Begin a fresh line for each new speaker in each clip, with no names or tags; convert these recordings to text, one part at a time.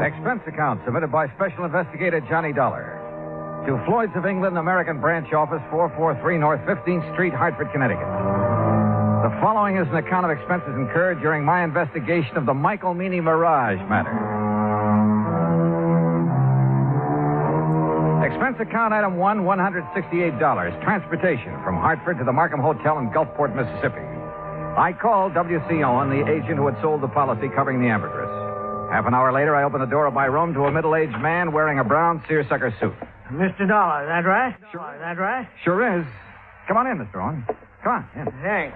Expense account submitted by Special Investigator Johnny Dollar. To Floyd's of England, American Branch Office, 443 North 15th Street, Hartford, Connecticut. The following is an account of expenses incurred during my investigation of the Michael Meany Mirage matter. Expense account item 1, $168. Transportation from Hartford to the Markham Hotel in Gulfport, Mississippi. I called W.C. Owen, the agent who had sold the policy covering the ambergris. Half an hour later, I opened the door of my room to a middle-aged man wearing a brown seersucker suit.
Mr. Dollar, is that right?
Sure.
Is that right?
Sure is. Come on in, Mr. Owen. Come on in.
Thanks.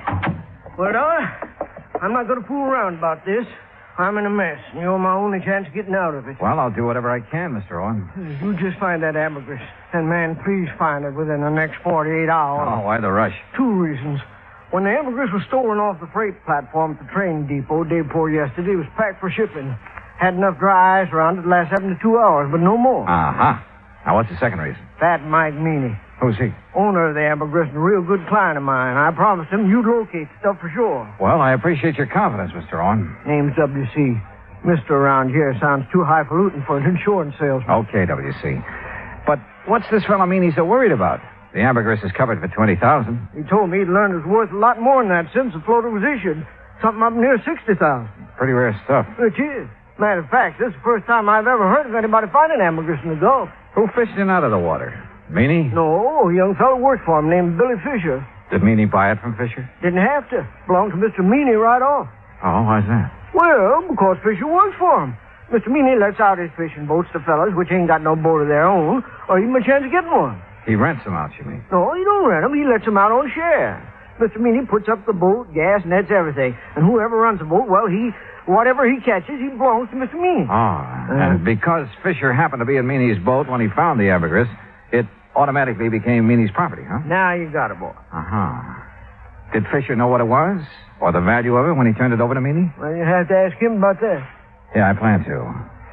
Well, Dollar, I'm not going to fool around about this. I'm in a mess, and you're my only chance of getting out of it.
Well, I'll do whatever I can, Mr. Owen.
You just find that ambergris. And, man, please find it within the next 48 hours.
Oh, why the rush?
2 reasons. When the ambergris was stolen off the freight platform at the train depot day before yesterday, it was packed for shipping. Had enough dry ice around it to last 72 hours, but no more.
Uh-huh. Now, what's the second reason?
That Mike Meany.
Who's he?
Owner of the ambergris and a real good client of mine. I promised him you'd locate the stuff for sure.
Well, I appreciate your confidence, Mr. Owen.
Name's W.C. Mr. around here sounds too highfalutin for an insurance salesman.
Okay, W.C. But what's this fellow Meany so worried about? The ambergris is covered for $20,000.
He told me he'd learned it was worth a lot more than that since the floater was issued. Something up near $60,000.
Pretty rare stuff.
It is. Matter of fact, this is the first time I've ever heard of anybody finding ambergris in the Gulf.
Who fished it out of the water? Meany?
No, a young fellow worked for him named Billy Fisher.
Did Meany buy it from Fisher?
Didn't have to. Belonged to Mr. Meany right off.
Oh, why's that?
Well, because Fisher works for him. Mr. Meany lets out his fishing boats to fellas which ain't got no boat of their own, or even a chance of getting one.
He rents them out, you mean?
No, he don't rent them. He lets them out on share. Mr. Meany puts up the boat, gas, nets, everything. And whoever runs the boat, well, whatever he catches, he belongs to Mr. Meany.
Oh, and because Fisher happened to be in Meany's boat when he found the ambergris, it automatically became Meany's property, huh?
Now you got it, boy.
Uh-huh. Did Fisher know what it was? Or the value of it when he turned it over to Meany?
Well, you have to ask him about that.
Yeah, I plan to.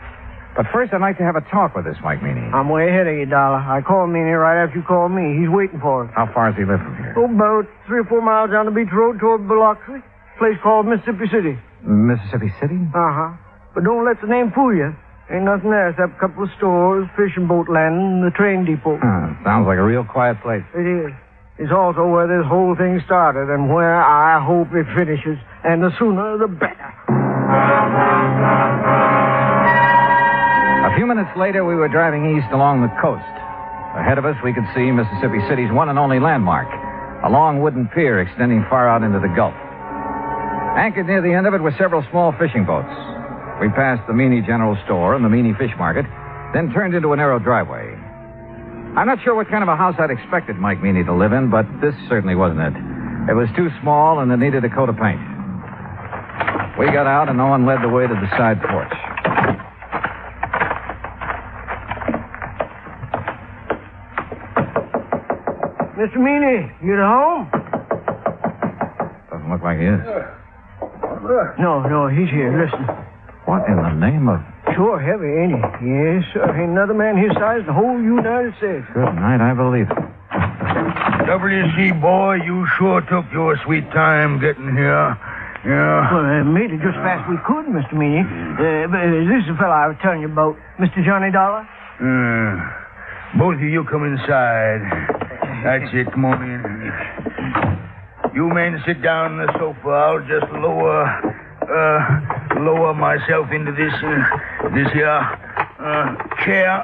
But first, I'd like to have a talk with this Mike Meany.
I'm way ahead of you, Dollar. I called Meany right after you called me. He's waiting for us.
How far does he live from here?
Oh, about 3 or 4 miles down the beach road toward Biloxi. Place called Mississippi City.
Mississippi City?
Uh-huh. But don't let the name fool you. Ain't nothing there except a couple of stores, fishing boat landing, and the train depot.
Sounds like a real quiet place.
It is. It's also where this whole thing started and where I hope it finishes. And the sooner, the better.
A few minutes later, we were driving east along the coast. Ahead of us, we could see Mississippi City's one and only landmark, a long wooden pier extending far out into the Gulf. Anchored near the end of it were several small fishing boats. We passed the Meany General Store and the Meany Fish Market, then turned into a narrow driveway. I'm not sure what kind of a house I'd expected Mike Meany to live in, but this certainly wasn't it. It was too small and it needed a coat of paint. We got out and Owen led the way to the side porch.
Mr. Meany, you at home?
Doesn't look like he is.
No, he's here. Listen.
What in the name of...
Sure heavy, ain't he? Yes, sir. Ain't another man his size in the whole United States.
Good night, I believe it.
W.C., boy, you sure took your sweet time getting here. Yeah.
Well, made it just fast we could, Mr. Meany. This is the fellow I was telling you about, Mr. Johnny Dollar.
Both of you come inside. That's it. Come on in. You men sit down on the sofa. I'll just lower myself into this here chair.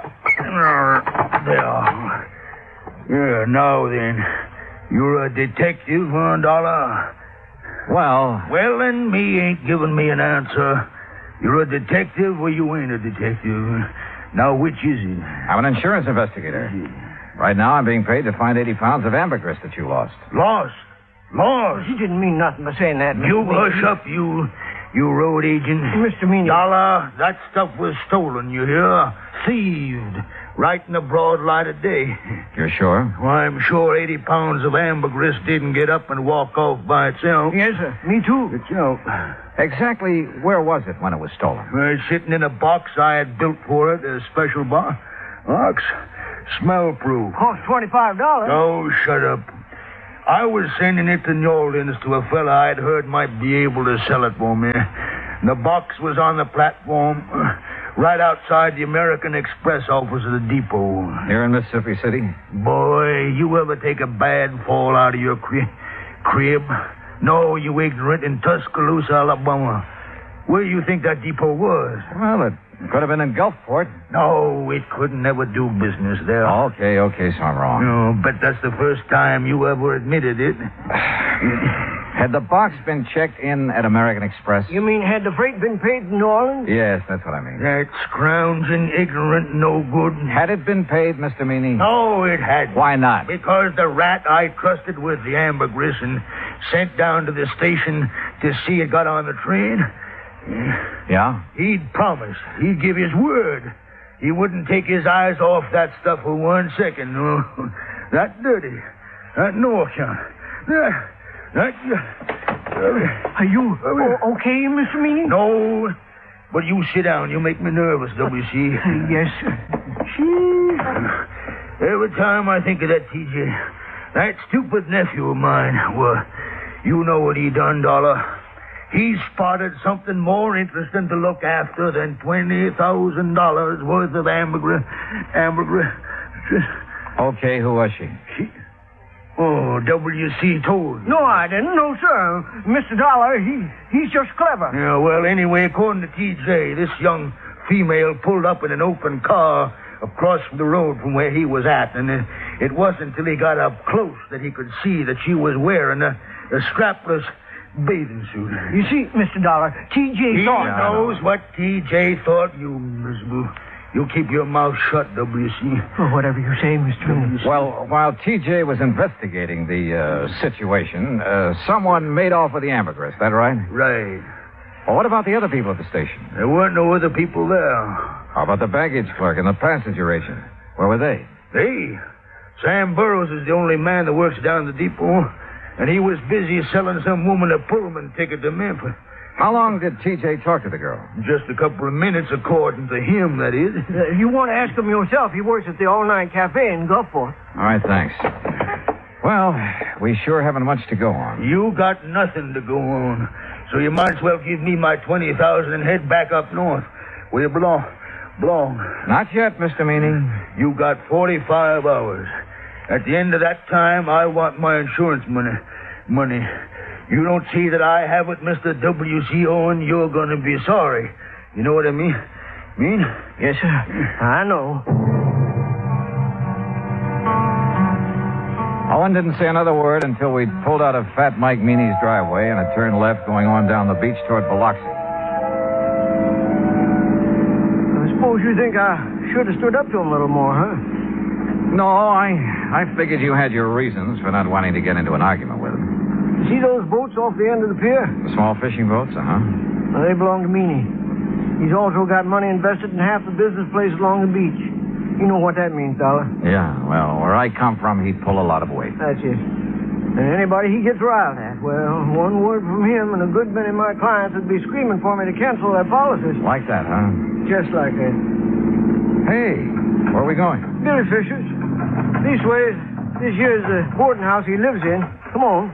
There. Yeah, now then. You're a detective, huh, Dollar?
Well,
then, me ain't giving me an answer. You're a detective or you ain't a detective. Now, which is it?
I'm an insurance investigator. Right now, I'm being paid to find 80 pounds of ambergris that you lost.
Lost?
He didn't mean nothing by saying that, Mr.
You
Meany.
hush up, you road agent.
Mr. Meany.
Dollar, that stuff was stolen, you hear? Thieved. Right in the broad light of day.
You're sure?
Why, I'm sure 80 pounds of ambergris didn't get up and walk off by itself.
Yes, sir. Me too.
Itself.
Exactly where was it when it was stolen?
Sitting in a box I had built for it, a special box. Smell-proof.
Cost $25.
Oh, shut up. I was sending it to New Orleans to a fella I'd heard might be able to sell it for me. The box was on the platform. right outside the American Express office of the depot.
Here in Mississippi City?
Boy, you ever take a bad fall out of your crib? No, you ignorant, in Tuscaloosa, Alabama. Where do you think that depot was?
Well, it could have been in Gulfport.
No, it couldn't never do business there.
Okay, so I'm wrong.
No, but that's the first time you ever admitted it.
Had the box been checked in at American Express?
You mean had the freight been paid in New Orleans?
Yes, that's what I mean.
That scrounging, ignorant, no good.
Had it been paid, Mr. Meany?
No, it hadn't.
Why not?
Because the rat I trusted with the ambergris and sent down to the station to see it got on the train.
Yeah?
He'd promised. He'd give his word. He wouldn't take his eyes off that stuff for 1 second. No. That dirty. That no account.
Are you okay, Mr. Meany?
No. But you sit down. You make me nervous, W.C.
Yes, sir.
Every time I think of that, T.J., that stupid nephew of mine, well, you know what he done, Dollar. He spotted something more interesting to look after than $20,000 worth of ambergris.
Okay, who was she?
Oh, W.C. told.
No, I didn't. No, sir. Mr. Dollar, he's just clever.
Yeah, well, anyway, according to T.J., this young female pulled up in an open car across from the road from where he was at, and it wasn't until he got up close that he could see that she was wearing a strapless bathing suit.
You see, Mr. Dollar, T.J. thought...
He knows what T.J. thought, you miserable. You keep your mouth shut, W.C.
Oh, whatever you say, Mr. Meany.
Well, while T.J. was investigating the situation, someone made off with the ambergris. That right?
Right.
Well, what about the other people at the station?
There weren't no other people there.
How about the baggage clerk and the passenger agent? Where were they?
Sam Burroughs is the only man that works down the depot, and he was busy selling some woman a Pullman ticket to Memphis.
How long did T.J. talk to the girl?
Just a couple of minutes, according to him, that is.
You want to ask him yourself. He works at the all-night cafe in Gulfport.
All right, thanks. Well, we sure haven't much to go on.
You got nothing to go on. So you might as well give me my $20,000 and head back up north, where you belong.
Not yet, Mr. Meany.
You got 45 hours. At the end of that time, I want my insurance money. You don't see that I have it, Mr. W.C. Owen, you're going to be sorry. You know what I mean?
Yes, sir. I know.
Owen didn't say another word until we pulled out of Fat Mike Meany's driveway and it turned left going on down the beach toward Biloxi.
I suppose you think I should have stood up to him a little more, huh?
No, I figured you had your reasons for not wanting to get into an argument with him.
You see those boats off the end of the pier?
The small fishing boats,
Well, they belong to Meany. He's also got money invested in half the business places along the beach. You know what that means, Dollar.
Yeah, well, where I come from, he'd pull a lot of weight.
That's it. And anybody he gets riled at, well, one word from him and a good many of my clients would be screaming for me to cancel their policies.
Like that, huh?
Just like that.
Hey, where are we going?
Billy Fisher's. This way, this here's the boarding house he lives in. Come on.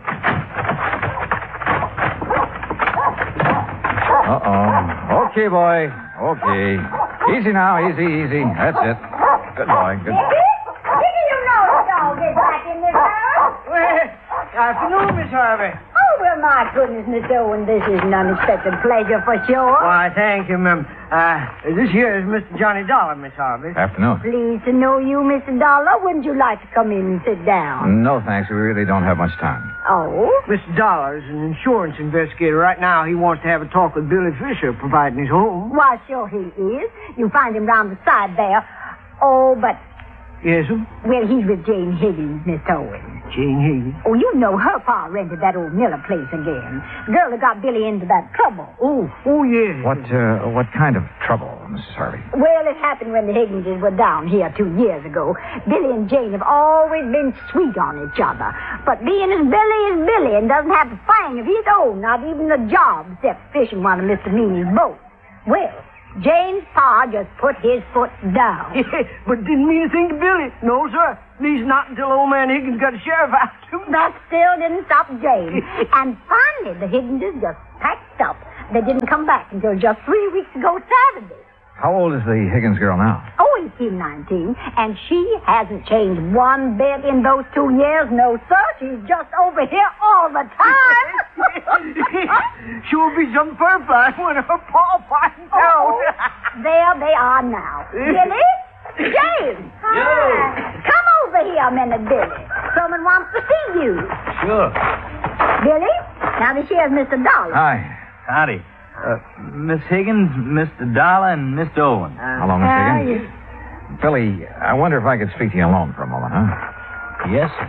Uh-oh. Okay, boy. Okay. Easy now, easy. That's it. Good boy, good boy.
Did you know the dog is back in this house?
Well, afternoon, Miss Harvey.
Oh, well, my goodness, Miss Owen, this is an unexpected pleasure for sure.
Why, thank you, ma'am. This here is Mr. Johnny Dollar, Miss Harvey.
Afternoon.
Pleased to know you, Mr. Dollar. Wouldn't you like to come in and sit down?
No, thanks. We really don't have much time.
Oh?
Mr. Dollar is an insurance investigator. Right now, he wants to have a talk with Billy Fisher, providing he's home.
Why, sure he is. You'll find him round the side there. Oh, but...
Yes, sir?
Well, he's with Jane Higgins, Miss Owen.
Jane Higgins?
Oh, you know her pa rented that old Miller place again. The girl that got Billy into that trouble.
Oh, yes.
What kind of trouble, Mrs. Harvey?
Well, it happened when the Higginses were down here 2 years ago. Billy and Jane have always been sweet on each other. But being as Billy is Billy and doesn't have a thing of his own, not even a job except fishing one of Mr. Meany's boats. Well, Jane's pa just put his foot down.
But didn't mean a thing to Billy. No, sir. At least not until old man Higgins got a sheriff after him.
That still didn't stop Jane. And finally, the Higginses just packed up. They didn't come back until just 3 weeks ago Saturday.
How old is the Higgins girl now?
Oh, he's still 19, and she hasn't changed one bit in those 2 years. No, sir. She's just over here all the time.
She will be some fur fly when her paw finds out.
There they are now. Billy? James! Hi. Come over here a minute, Billy. Someone wants to see you.
Sure.
Billy, now this here's Mr. Dollar.
Hi.
Howdy. Miss Higgins, Mr. Dollar, and Mr. Owen.
Hello, Miss Higgins. Billy, I wonder if I could speak to you alone for a moment, huh?
Yes, sir.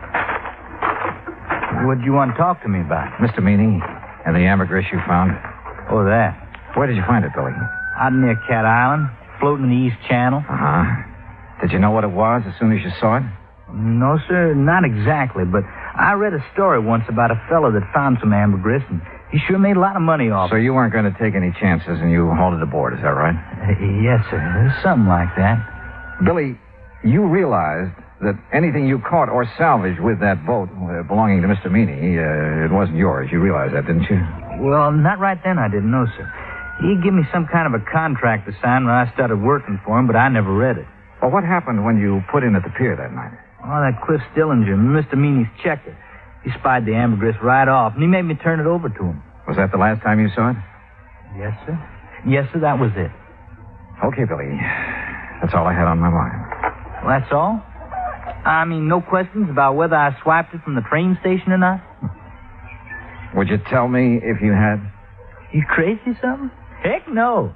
What do you want to talk to me about?
Mr. Meany and the ambergris you found.
Oh, that.
Where did you find it, Billy?
Out near Cat Island, floating in the East Channel.
Uh-huh. Did you know what it was as soon as you saw it?
No, sir, not exactly, but I read a story once about a fellow that found some ambergris, and he sure made a lot of money off
So
it.
you weren't going to take any chances and you hauled it aboard, is that right?
Yes, sir. Something like that.
Billy, you realized that anything you caught or salvaged with that boat belonging to Mr. Meany, it wasn't yours. You realized that, didn't you?
Well, not right then, I didn't know, sir. He gave me some kind of a contract to sign when I started working for him, but I never read it.
Well, what happened when you put in at the pier that night?
Oh, that Cliff Stillinger, Mr. Meany's checker. He spied the ambergris right off, and he made me turn it over to him.
Was that the last time you saw it?
Yes, sir. Yes, sir, that was it.
Okay, Billy. That's all I had on my mind.
Well, that's all? I mean, no questions about whether I swiped it from the train station or not?
Would you tell me if you had?
You crazy or something? Heck no.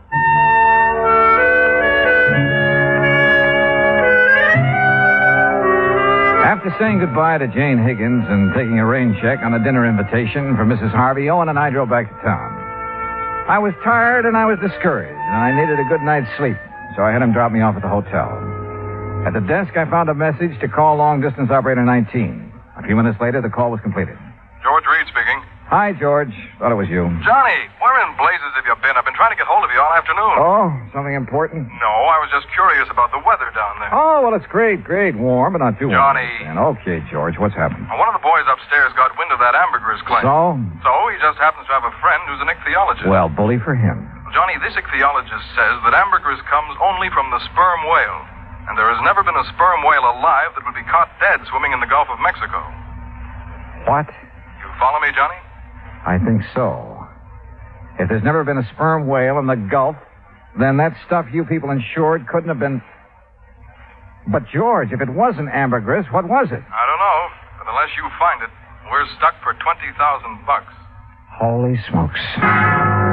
After saying goodbye to Jane Higgins and taking a rain check on a dinner invitation for Mrs. Harvey, Owen and I drove back to town. I was tired and I was discouraged, and I needed a good night's sleep, so I had him drop me off at the hotel. At the desk, I found a message to call long-distance operator 19. A few minutes later, the call was completed.
George Reed speaking.
Hi, George. Thought it was you.
Johnny, where in blazes have you been? I've been trying to get hold of you all afternoon.
Oh, something important?
No, I was just curious about the weather down there.
Oh, well, it's great. Warm, but not too warm.
Johnny.
Okay, George, what's happened?
Well, one of the boys upstairs got wind of that ambergris claim.
So?
So he just happens to have a friend who's an ichthyologist.
Well, bully for him.
Johnny, this ichthyologist says that ambergris comes only from the sperm whale. And there has never been a sperm whale alive that would be caught dead swimming in the Gulf of Mexico.
What?
You follow me, Johnny?
I think so. If there's never been a sperm whale in the Gulf, then that stuff you people insured couldn't have been... But, George, if it wasn't ambergris, what was it?
I don't know. But unless you find it, we're stuck for $20,000.
Holy smokes.